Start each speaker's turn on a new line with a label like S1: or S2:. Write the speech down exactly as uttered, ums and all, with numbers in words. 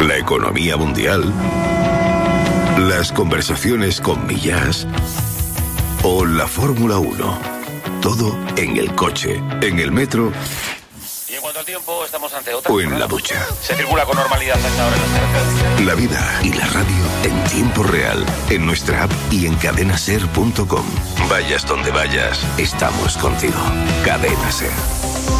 S1: la economía mundial, las conversaciones con Millás o la Fórmula uno. Todo en el coche, en el metro
S2: y en cuanto al tiempo estamos ante otra
S1: o en la ducha.
S2: Se circula con normalidad hasta ahora en las carreteras.
S1: La vida y la radio en tiempo real, en nuestra app y en cadena ser punto com. Vayas donde vayas, estamos contigo. Cadena Ser.